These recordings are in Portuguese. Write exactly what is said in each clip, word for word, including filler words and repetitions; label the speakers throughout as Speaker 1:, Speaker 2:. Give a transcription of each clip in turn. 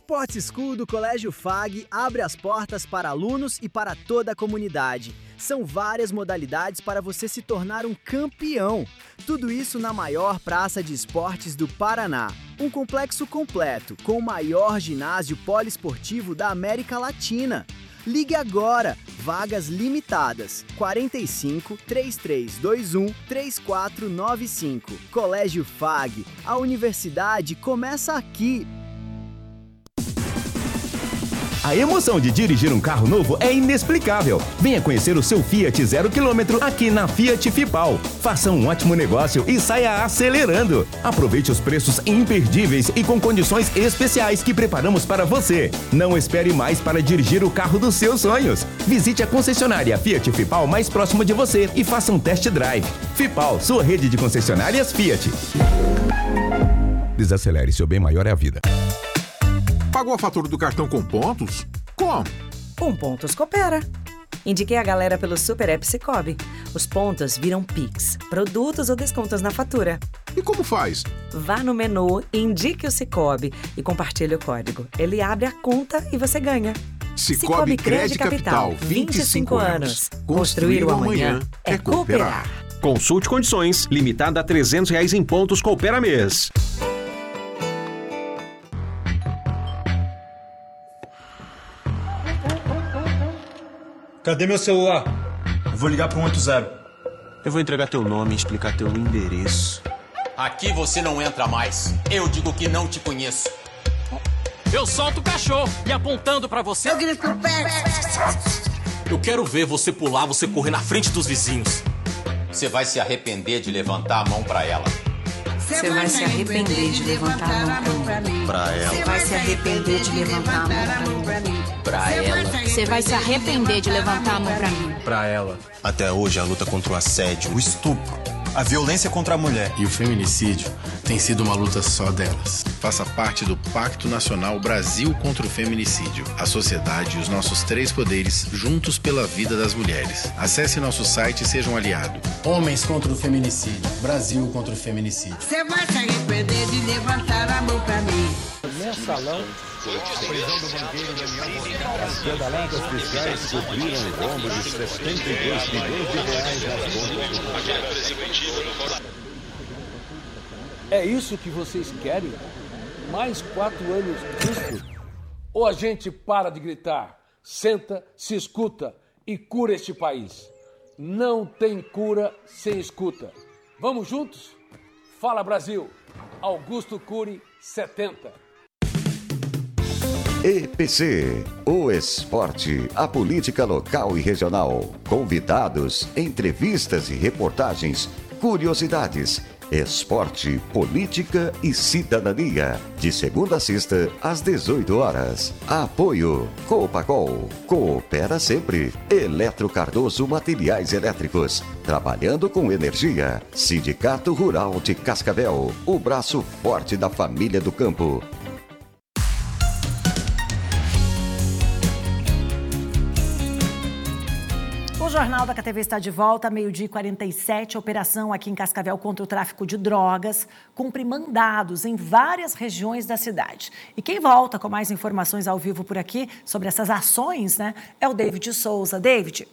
Speaker 1: Sport School do Colégio F A G abre as portas para alunos e para toda a comunidade. São várias modalidades para você se tornar um campeão. Tudo isso na maior praça de esportes do Paraná. Um complexo completo, com o maior ginásio poliesportivo da América Latina. Ligue agora, vagas limitadas, quarenta e cinco, trinta e três vinte e um, trinta e quatro noventa e cinco. Colégio F A G, a universidade começa aqui.
Speaker 2: A emoção de dirigir um carro novo é inexplicável. Venha conhecer o seu Fiat zero quilômetro aqui na Fiat Fipal. Faça um ótimo negócio e saia acelerando. Aproveite os preços imperdíveis e com condições especiais que preparamos para você. Não espere mais para dirigir o carro dos seus sonhos. Visite a concessionária Fiat Fipal mais próxima de você e faça um test drive. Fipal, sua rede de concessionárias Fiat. Desacelere, seu bem maior é a vida.
Speaker 3: Pagou a fatura do cartão com pontos? Como?
Speaker 4: Com Pontos Coopera. Indiquei a galera pelo Super App Cicobi. Os pontos viram Pix, produtos ou descontos na fatura.
Speaker 3: E como faz?
Speaker 4: Vá no menu, indique o Cicobi e compartilhe o código. Ele abre a conta e você ganha.
Speaker 3: Cicobi Crédito Capital, vinte e cinco anos. Construir o amanhã é cooperar.
Speaker 5: Consulte condições, limitada a trezentos reais em pontos Coopera mês.
Speaker 6: Cadê meu celular?
Speaker 7: Eu vou ligar para um oito zero.
Speaker 8: Eu vou entregar teu nome e explicar teu endereço.
Speaker 9: Aqui você não entra mais. Eu digo que não te conheço.
Speaker 10: Eu solto o cachorro e apontando pra você...
Speaker 11: Eu grito pro pé.
Speaker 9: Eu quero ver você pular, você correr na frente dos vizinhos. Você vai se arrepender de levantar a mão pra ela.
Speaker 11: Você vai se arrepender de levantar a mão pra mim.
Speaker 9: Pra ela.
Speaker 11: Você vai se arrepender de levantar a mão pra mim.
Speaker 9: Pra ela.
Speaker 12: Você vai se arrepender de levantar a mão pra mim.
Speaker 8: Pra ela.
Speaker 7: Até hoje, a luta contra o assédio, o estupro, a violência contra a mulher
Speaker 13: e o feminicídio tem sido uma luta só delas. Faça parte do Pacto Nacional Brasil contra o Feminicídio. A sociedade e os nossos três poderes juntos pela vida das mulheres. Acesse nosso site e seja um aliado.
Speaker 14: Homens contra o feminicídio. Brasil contra o feminicídio.
Speaker 11: Você vai se arrepender de levantar a mão pra mim.
Speaker 15: Mensalão, a prisão do banqueiro Daniel Monteiro. As pedaladas fiscais cobriram o rombo de setenta e dois milhões de reais nas contas.
Speaker 16: É isso que vocês querem? Mais quatro anos disso? Ou a gente para de gritar, senta, se escuta e cura este país? Não tem cura sem escuta. Vamos juntos? Fala Brasil! Augusto Cury, setenta.
Speaker 17: E P C, o esporte, a política local e regional, convidados, entrevistas e reportagens, curiosidades, esporte, política e cidadania. De segunda a sexta, às dezoito horas. Apoio Copacol, coopera sempre. Eletro Cardoso Materiais Elétricos, trabalhando com energia. Sindicato Rural de Cascavel, o braço forte da família do campo.
Speaker 18: O Jornal da K T V está de volta, meio-dia e quarenta e sete. A operação aqui em Cascavel contra o tráfico de drogas cumpre mandados em várias regiões da cidade. E quem volta com mais informações ao vivo por aqui sobre essas ações, né, é o David Souza. David.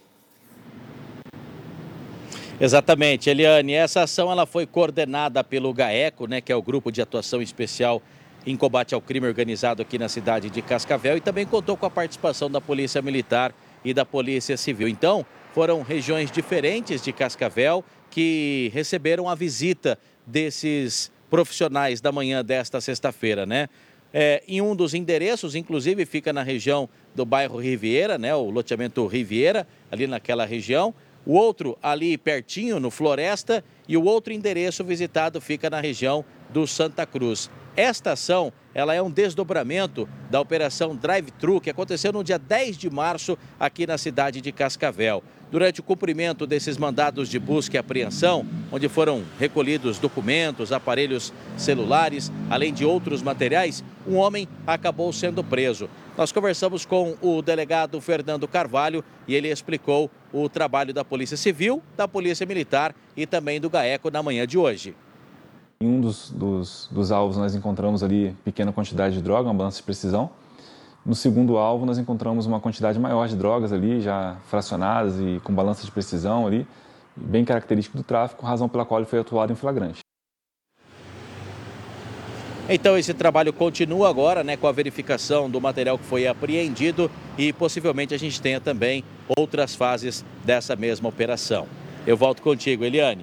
Speaker 19: Exatamente, Eliane. Essa ação ela foi coordenada pelo GAECO, né, que é o Grupo de Atuação Especial em Combate ao Crime Organizado aqui na cidade de Cascavel, e também contou com a participação da Polícia Militar e da Polícia Civil. Então, foram regiões diferentes de Cascavel que receberam a visita desses profissionais da manhã desta sexta-feira, né? É, em um dos endereços, inclusive, fica na região do bairro Riviera, né? O loteamento Riviera, ali naquela região. O outro ali pertinho, no Floresta, e o outro endereço visitado fica na região do Santa Cruz. Esta ação, ela é um desdobramento da Operação Drive-Thru, que aconteceu no dia dez de março aqui na cidade de Cascavel. Durante o cumprimento desses mandados de busca e apreensão, onde foram recolhidos documentos, aparelhos celulares, além de outros materiais, um homem acabou sendo preso. Nós conversamos com o delegado Fernando Carvalho e ele explicou o trabalho da Polícia Civil, da Polícia Militar e também do GAECO na manhã de hoje.
Speaker 20: Em um dos, dos, dos alvos nós encontramos ali pequena quantidade de droga, uma balança de precisão. No segundo alvo nós encontramos uma quantidade maior de drogas ali, já fracionadas e com balança de precisão ali, bem característico do tráfico, razão pela qual ele foi atuado em flagrante.
Speaker 19: Então esse trabalho continua agora, né, com a verificação do material que foi apreendido e possivelmente a gente tenha também outras fases dessa mesma operação. Eu volto contigo, Eliane.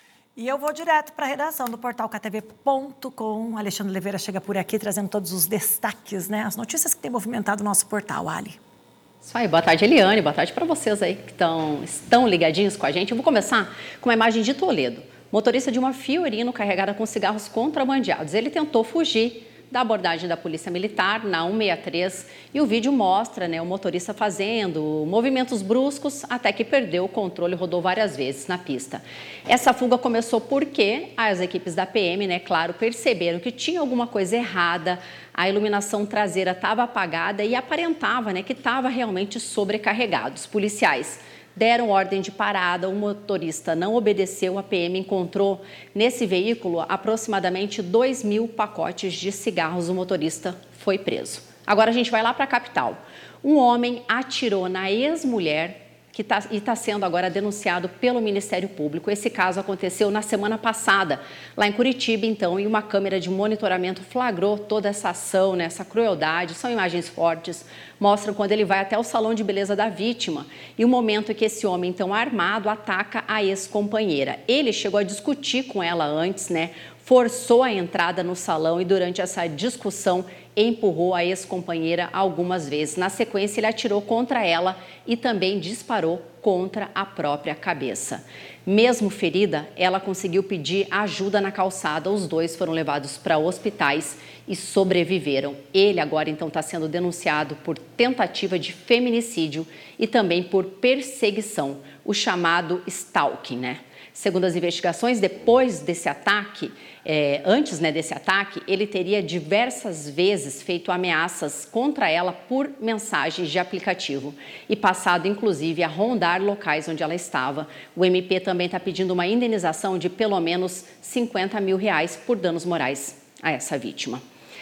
Speaker 18: E eu vou direto para a redação do portal K T V ponto com. Alexandre Oliveira chega por aqui trazendo todos os destaques, né? As notícias que têm movimentado o nosso portal, Ali.
Speaker 21: Isso aí, boa tarde, Eliane, boa tarde para vocês aí que tão, estão ligadinhos com a gente. Eu vou começar com uma imagem de Toledo. Motorista de uma Fiorino carregada com cigarros contrabandeados. Ele tentou fugir da abordagem da Polícia Militar na cento e sessenta e três e o vídeo mostra, né, o motorista fazendo movimentos bruscos até que perdeu o controle e rodou várias vezes na pista. Essa fuga começou porque as equipes da P M, né, claro, perceberam que tinha alguma coisa errada, a iluminação traseira estava apagada e aparentava, né, que estava realmente sobrecarregado. Os policiais deram ordem de parada, o motorista não obedeceu, a P M encontrou nesse veículo aproximadamente dois mil pacotes de cigarros, o motorista foi preso. Agora a gente vai lá para a capital. Um homem atirou na ex-mulher que tá, e está sendo agora denunciado pelo Ministério Público. Esse caso aconteceu na semana passada, lá em Curitiba, então, e uma câmera de monitoramento flagrou toda essa ação, né, essa crueldade. São imagens fortes, mostram quando ele vai até o salão de beleza da vítima e o momento em que esse homem, então, armado, ataca a ex-companheira. Ele chegou a discutir com ela antes, né, forçou a entrada no salão e durante essa discussão empurrou a ex-companheira algumas vezes. Na sequência, ele atirou contra ela e também disparou contra a própria cabeça. Mesmo ferida, ela conseguiu pedir ajuda na calçada. Os dois foram levados para hospitais e sobreviveram. Ele agora, então, está sendo denunciado por tentativa de feminicídio e também por perseguição, o chamado stalking, né? Segundo as investigações, depois desse ataque, é, antes, né, desse ataque, ele teria diversas vezes feito ameaças contra ela por mensagens de aplicativo e passado, inclusive, a rondar locais onde ela estava. O M P também está pedindo uma indenização de pelo menos cinquenta mil reais por danos morais a essa vítima.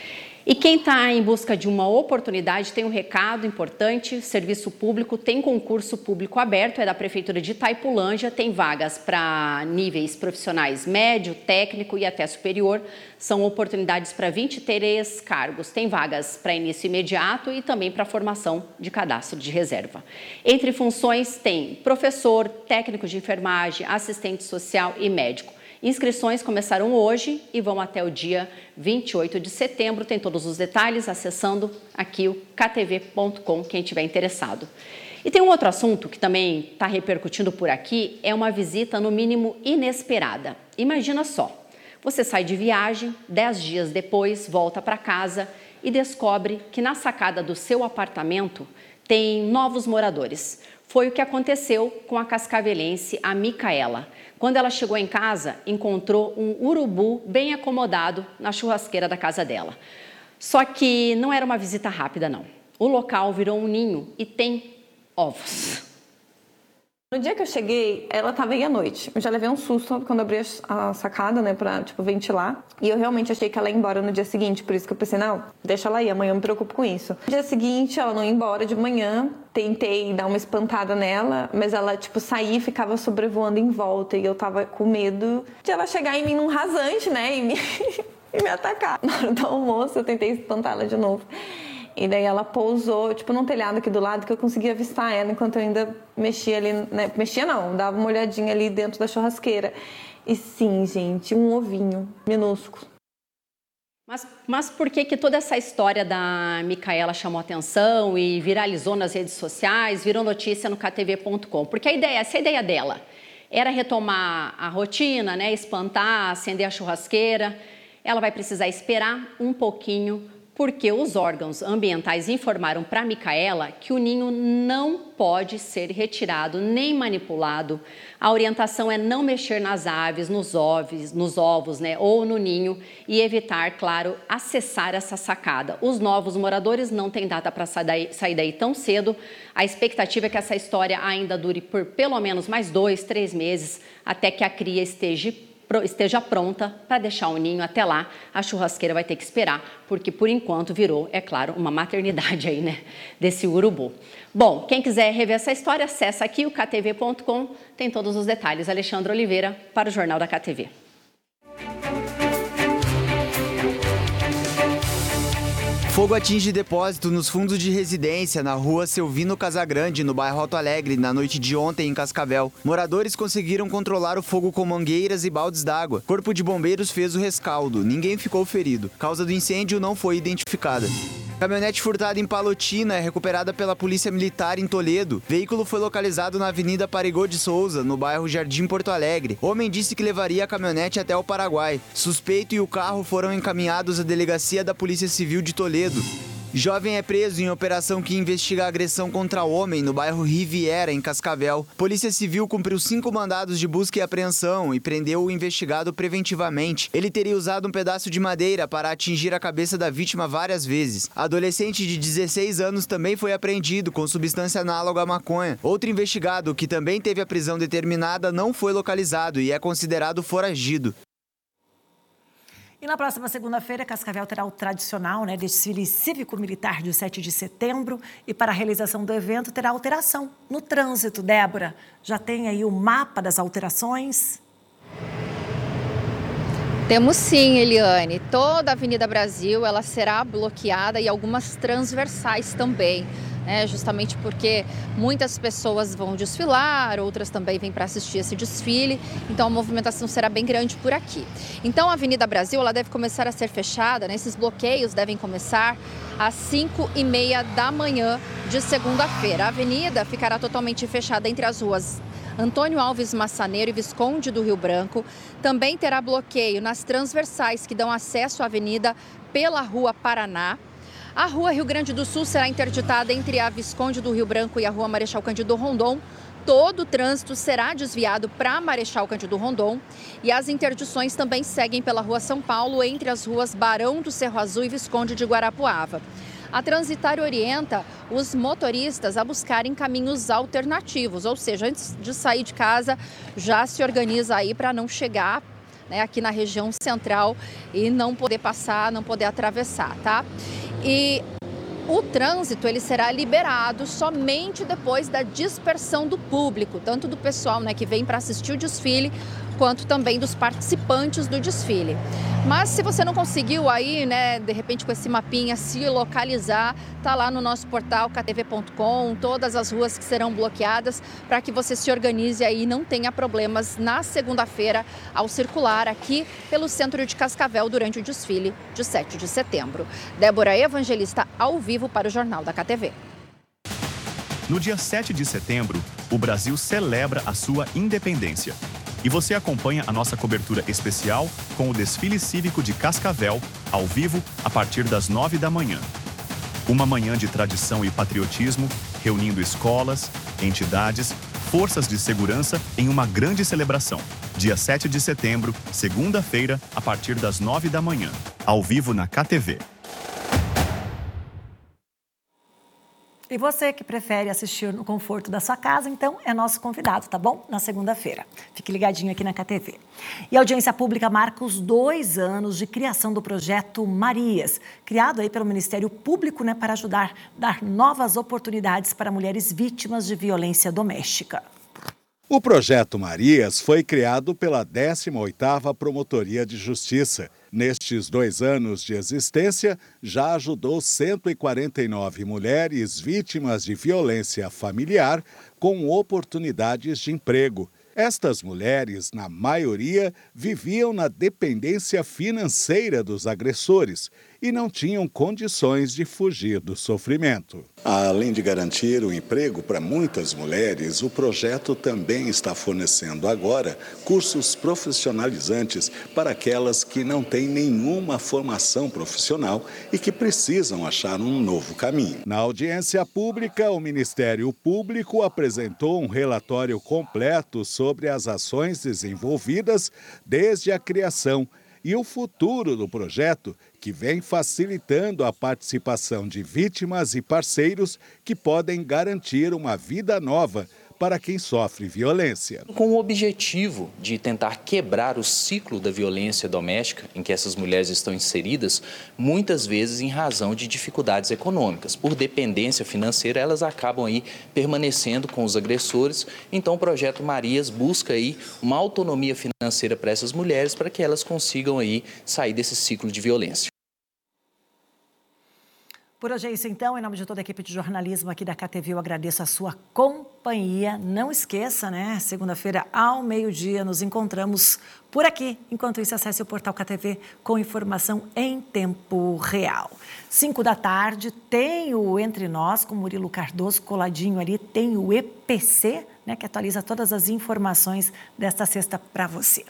Speaker 21: E quem está em busca de uma oportunidade tem um recado importante, o serviço público tem concurso público aberto, é da Prefeitura de Itaipulândia, tem vagas para níveis profissionais médio, técnico e até superior, são oportunidades para vinte e três cargos, tem vagas para início imediato e também para formação de cadastro de reserva. Entre funções tem professor, técnico de enfermagem, assistente social e médico. Inscrições começaram hoje e vão até o dia vinte e oito de setembro. Tem todos os detalhes acessando aqui o K T V ponto com, quem estiver interessado. E tem um outro assunto que também está repercutindo por aqui, é uma visita no mínimo inesperada. Imagina só, você sai de viagem, dez dias depois volta para casa e descobre que na sacada do seu apartamento tem novos moradores. Foi o que aconteceu com a cascavelense, a Micaela. Quando ela chegou em casa, encontrou um urubu bem acomodado na churrasqueira da casa dela. Só que não era uma visita rápida, não. O local virou um ninho e tem ovos.
Speaker 22: No dia que eu cheguei, ela estava aí à noite. Eu já levei um susto quando abri a sacada, né, pra, tipo, ventilar. E eu realmente achei que ela ia embora no dia seguinte. Por isso que eu pensei, não, deixa ela aí, amanhã eu me preocupo com isso. No dia seguinte, ela não ia embora de manhã. Tentei dar uma espantada nela, mas ela, tipo, saía e ficava sobrevoando em volta. E eu tava com medo de ela chegar em mim num rasante, né, e me, e me atacar. Na hora do almoço, eu tentei espantá-la de novo. E daí ela pousou, tipo, num telhado aqui do lado que eu conseguia avistar ela enquanto eu ainda mexia ali, né? Mexia não, dava uma olhadinha ali dentro da churrasqueira. E sim, gente, um ovinho minúsculo.
Speaker 21: Mas, mas por que que toda essa história da Micaela chamou atenção e viralizou nas redes sociais, virou notícia no K T V ponto com? Porque a ideia, essa é a ideia dela era retomar a rotina, né? Espantar, acender a churrasqueira. Ela vai precisar esperar um pouquinho, porque os órgãos ambientais informaram para a Micaela que o ninho não pode ser retirado nem manipulado. A orientação é não mexer nas aves, nos ovos, nos ovos, né, ou no ninho e evitar, claro, acessar essa sacada. Os novos moradores não têm data para sair daí tão cedo. A expectativa é que essa história ainda dure por pelo menos mais dois, três meses, até que a cria esteja esteja pronta para deixar o ninho. Até lá, a churrasqueira vai ter que esperar, porque por enquanto virou, é claro, uma maternidade aí, né, desse urubu. Bom, quem quiser rever essa história, acessa aqui o K T V ponto com, tem todos os detalhes. Alexandre Oliveira para o Jornal da K T V.
Speaker 1: Fogo atinge depósito nos fundos de residência na rua Silvino Casagrande, no bairro Alto Alegre, na noite de ontem em Cascavel. Moradores conseguiram controlar o fogo com mangueiras e baldes d'água. Corpo de bombeiros fez o rescaldo. Ninguém ficou ferido. Causa do incêndio não foi identificada. Caminhonete furtada em Palotina é recuperada pela Polícia Militar em Toledo. Veículo foi localizado na Avenida Parigô de Souza, no bairro Jardim Porto Alegre. Homem disse que levaria a caminhonete até o Paraguai. Suspeito e o carro foram encaminhados à Delegacia da Polícia Civil de Toledo. Jovem é preso em operação que investiga a agressão contra homem no bairro Riviera, em Cascavel. Polícia Civil cumpriu cinco mandados de busca e apreensão e prendeu o investigado preventivamente. Ele teria usado um pedaço de madeira para atingir a cabeça da vítima várias vezes. Adolescente de dezesseis anos também foi apreendido com substância análoga à maconha. Outro investigado, que também teve a prisão determinada, não foi localizado e é considerado foragido.
Speaker 18: E na próxima segunda-feira, Cascavel terá o tradicional né, desfile cívico-militar de sete de setembro e para a realização do evento terá alteração no trânsito. Débora, já tem aí o mapa das alterações?
Speaker 2: Temos sim, Eliane. Toda a Avenida Brasil ela será bloqueada e algumas transversais também. É, justamente porque muitas pessoas vão desfilar, outras também vêm para assistir esse desfile, então a movimentação será bem grande por aqui. Então a Avenida Brasil ela deve começar a ser fechada, né? Esses bloqueios devem começar às cinco e meia da manhã de segunda-feira. A avenida ficará totalmente fechada entre as ruas Antônio Alves Massaneiro e Visconde do Rio Branco. Também terá bloqueio nas transversais que dão acesso à avenida pela Rua Paraná. A Rua Rio Grande do Sul será interditada entre a Visconde do Rio Branco e a Rua Marechal Cândido Rondon. Todo o trânsito será desviado para Marechal Cândido Rondon e as interdições também seguem pela Rua São Paulo entre as ruas Barão do Cerro Azul e Visconde de Guarapuava. A Transitar orienta os motoristas a buscarem caminhos alternativos, ou seja, antes de sair de casa já se organiza aí para não chegar né, aqui na região central e não poder passar, não poder atravessar, tá? E o trânsito ele será liberado somente depois da dispersão do público, tanto do pessoal né, que vem para assistir o desfile, quanto também dos participantes do desfile. Mas se você não conseguiu aí, né, de repente com esse mapinha se localizar, tá lá no nosso portal K T V ponto com, todas as ruas que serão bloqueadas para que você se organize aí e não tenha problemas na segunda-feira ao circular aqui pelo centro de Cascavel durante o desfile de sete de setembro. Débora Evangelista, ao vivo para o Jornal da K T V.
Speaker 23: No dia sete de setembro, o Brasil celebra a sua independência. E você acompanha a nossa cobertura especial com o desfile cívico de Cascavel, ao vivo, a partir das nove da manhã. Uma manhã de tradição e patriotismo, reunindo escolas, entidades, forças de segurança em uma grande celebração. Dia sete de setembro, segunda-feira, a partir das nove da manhã. Ao vivo na K T V.
Speaker 18: E você que prefere assistir no conforto da sua casa, então é nosso convidado, tá bom? Na segunda-feira. Fique ligadinho aqui na K T V. E a audiência pública marca os dois anos de criação do projeto Marias, criado aí pelo Ministério Público, né, para ajudar a dar novas oportunidades para mulheres vítimas de violência doméstica.
Speaker 24: O projeto Marias foi criado pela décima oitava Promotoria de Justiça. Nestes dois anos de existência, já ajudou cento e quarenta e nove mulheres vítimas de violência familiar com oportunidades de emprego. Estas mulheres, na maioria, viviam na dependência financeira dos agressores e não tinham condições de fugir do sofrimento. Além de garantir o emprego para muitas mulheres, o projeto também está fornecendo agora cursos profissionalizantes para aquelas que não têm nenhuma formação profissional e que precisam achar um novo caminho. Na audiência pública, o Ministério Público apresentou um relatório completo sobre as ações desenvolvidas desde a criação e o futuro do projeto, que vem facilitando a participação de vítimas e parceiros que podem garantir uma vida nova para quem sofre violência.
Speaker 3: Com o objetivo de tentar quebrar o ciclo da violência doméstica em que essas mulheres estão inseridas, muitas vezes em razão de dificuldades econômicas. Por dependência financeira, elas acabam aí permanecendo com os agressores. Então, o Projeto Marias busca aí uma autonomia financeira para essas mulheres, para que elas consigam aí sair desse ciclo de violência.
Speaker 18: Por hoje é isso então, em nome de toda a equipe de jornalismo aqui da K T V, eu agradeço a sua companhia. Não esqueça, né? Segunda-feira ao meio-dia nos encontramos por aqui. Enquanto isso, acesse o portal K T V com informação em tempo real. Cinco da tarde tem o Entre Nós com Murilo Cardoso, coladinho ali, tem o E P C, né? Que atualiza todas as informações desta sexta para você.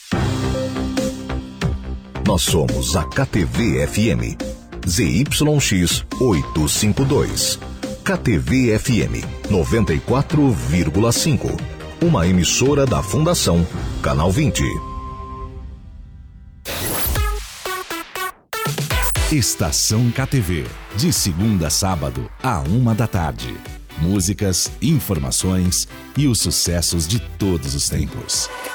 Speaker 4: Nós somos a K T V F M. Z Y X oitocentos e cinquenta e dois. K T V F M noventa e quatro vírgula cinco. Uma emissora da Fundação Canal vinte.
Speaker 5: Estação K T V. De segunda a sábado, à uma da tarde. Músicas, informações e os sucessos de todos os tempos.